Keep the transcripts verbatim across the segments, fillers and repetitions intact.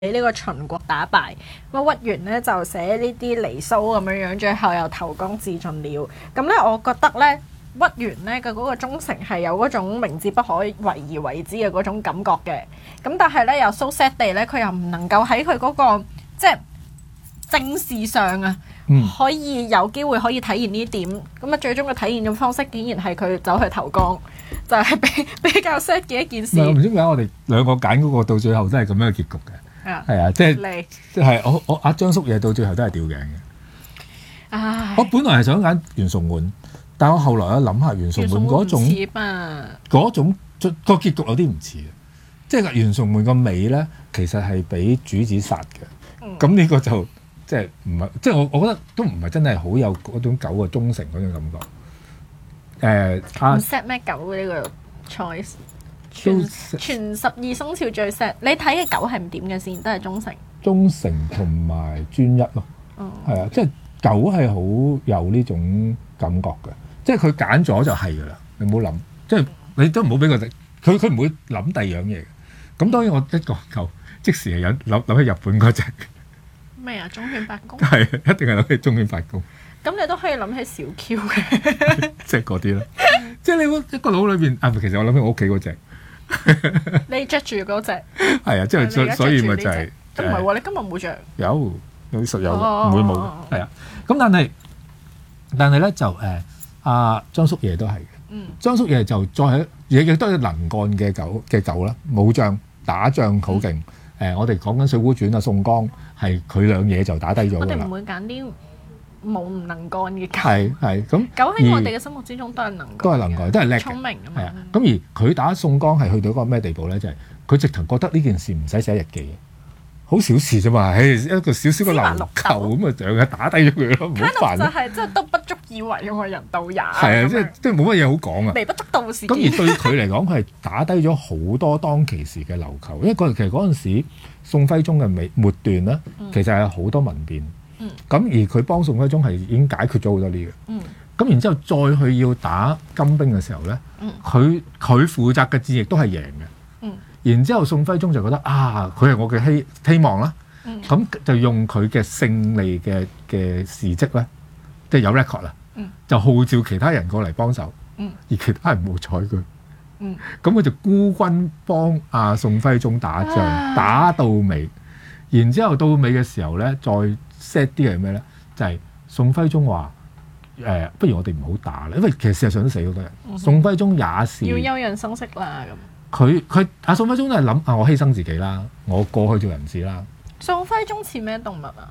俾呢個秦國打敗，咁屈原咧就寫呢啲離騷咁樣樣，最後又投江自盡了。咁咧，我覺得咧屈原咧嘅嗰個忠誠係有嗰種明智不可為而為之嘅嗰種感覺嘅。咁但係咧又 so sad 地咧，佢又唔能夠喺佢嗰個即係政事上啊，嗯、可以有機會可以體現呢點。咁啊，最終嘅體現嘅方式竟然係佢走去投江，就係、是、比比較 sad 嘅一件事。 唔知點解我哋兩個揀嗰個到最後都係咁樣嘅結局嘅。係啊，即係即係我我阿張叔夜到最後都係吊頸嘅。唉，我本來係想揀袁崇煥，但係我後來一諗下袁崇煥嗰種嗰種個結局有啲唔似嘅，即係袁崇煥個尾咧，其實係俾主子殺嘅。咁呢、嗯、個就即係唔係即係我我覺得都唔係真係好有嗰種狗嘅忠誠嗰種感覺。誒，唔 set 咩狗呢個 choice？全全十二生肖最 sad，你睇嘅狗係唔點嘅先？都係忠誠、 忠誠同埋專一咯。哦，係啊，即係狗係好有呢種感覺嘅，即係佢揀咗就係噶啦，你唔好諗，即係你都唔好俾佢，佢佢唔會諗第二樣嘢嘅。咁當然我一講狗，即時係有諗諗起日本嗰隻咩啊？忠犬八公係一定係諗起忠犬八公。 咁你都可以諗起小 Q 嘅， 即係嗰啲啦。即係你一個腦裏邊啊，其實我諗起我屋企嗰隻。 你着住嗰隻係啊，即係所所以咪就係唔係喎？你今日冇着？ 有有實有嘅，唔會冇嘅。係啊，咁但係但係咧就誒阿張叔夜都係嘅。嗯，張叔夜就再喺亦亦都係能幹嘅狗嘅狗啦，武將打仗好勁。誒，我哋講緊《水滸傳》啊，宋江係佢兩嘢就打低咗㗎啦。我哋唔會揀啲冇唔能幹嘅狗。 係係咁， 狗喺我哋嘅心目之中都係能幹， 都係能幹，都係叻嘅， 聰明啊嘛。 係啊，咁而佢打宋江係去到一個咩地步咧？就係、是、佢直頭覺得呢件事唔使寫日記，好小事啫嘛。誒，一個小小嘅籃球咁啊，就係打低咗佢咯，唔好煩。 就係即係都不足以為用個人道也。 係啊，即係即係冇乜嘢好講啊。 微不足道事件。 咁而對佢嚟講，佢係打低咗好多當其時嘅琉球，因為嗰其實嗰陣時宋徽宗嘅尾末段咧，其實係好多民變。咁、嗯、而佢幫宋徽宗係已經解決咗好多呢嘅。咁、嗯、然之後再去要打金兵嘅時候咧，佢佢、嗯、負責嘅戰役都係贏嘅。嗯、然之後宋徽宗就覺得啊，佢係我嘅希希望啦。咁、嗯、就用佢嘅勝利嘅嘅事蹟咧，即係有 record 啦，嗯、就號召其他人過嚟幫手。嗯、而其他人冇睬佢。咁、嗯、佢就孤軍幫阿宋徽宗打仗，啊、打到尾。然之後到尾嘅時候咧，再 set 啲係咩咧？就係、是、宋徽宗話：誒、呃，不如我哋唔好打啦，因為其實事實上都死好多人。嗯、宋徽宗也是要休養生息啦。咁佢佢阿宋徽宗都係諗啊，我犧牲自己啦，我過去做人質啦。 宋徽宗似咩動物啊？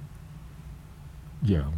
羊。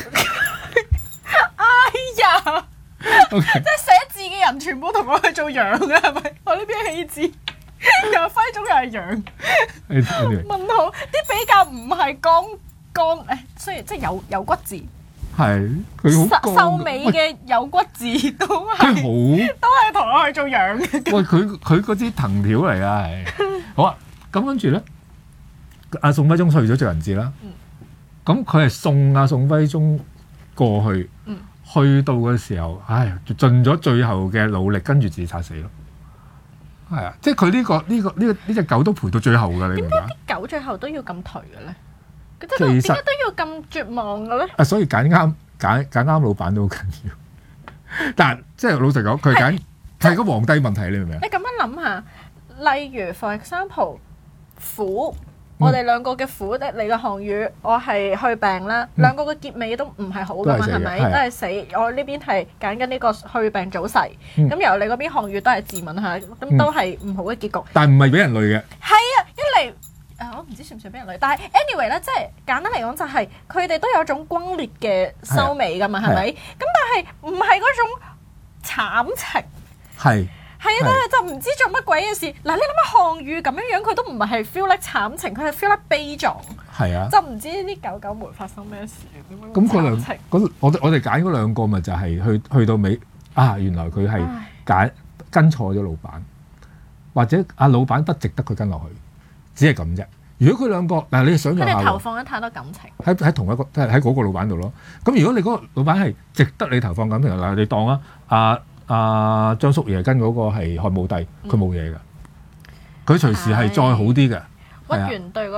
哎呀！ Okay. 即係寫字嘅人全部同我去做羊啊？係咪？我呢邊棄字。又徽宗又係羊，問號啲比較唔係剛剛誒，雖然即係有有骨字， 係佢好瘦尾嘅有骨字都係，佢好都係同我去做羊嘅。 喂，佢佢嗰支藤條嚟啊，係好啊。咁跟住咧，阿宋徽宗去咗做人質啦。咁佢係送阿宋徽宗過去，嗯、去到嘅時候，唉，盡咗最後嘅努力，跟住自殺死咯。係啊，即係佢呢個呢、呢個呢、呢個呢隻狗都陪到最後㗎，你明唔明啊？點解啲狗最後都要咁頹嘅咧？其實點解都要咁絕望嘅咧？ 啊，所以揀啱揀揀啱老闆都好緊要。但係即係老實講，佢揀係個皇帝問題，你明唔明啊？ 你咁樣諗下，例如 for example 虎。我哋兩個嘅虎，你嘅項羽，我係去病啦。嗯、兩個嘅結尾都唔係好㗎嘛，係咪？都係死。我呢邊係揀緊呢個去病早逝。咁、嗯、由你嗰邊項羽都係自刎下，咁、嗯、都係唔好嘅結局。 但係唔係俾人累嘅。係啊，一嚟誒、呃，我唔知算唔算俾人累，但係 anyway 咧，即係簡單嚟講就係佢哋都有種轟烈嘅收尾㗎嘛，係咪？咁但係唔係嗰種慘情。係。係啊，就唔知做乜鬼嘅事。嗱，你諗下項羽咁樣樣，佢都唔係係 feel like 慘情，佢係 feel like 悲壯。係啊，就唔知呢啲狗狗們發生咩事咁嗰兩嗰我我哋揀嗰兩個咪就係去去到尾啊，原來佢係揀跟錯咗老闆，或者阿老闆不值得佢跟落去，只係咁啫。如果佢兩個嗱，你想象下， 佢哋投放咗太多感情喺喺同一個喺喺嗰個老闆度咯。咁如果你嗰個老闆係值得你投放感情，嗱，你當啊啊。阿張叔夜跟嗰個係漢武帝，佢冇嘢㗎，佢隨時係再好啲嘅。 屈原對嗰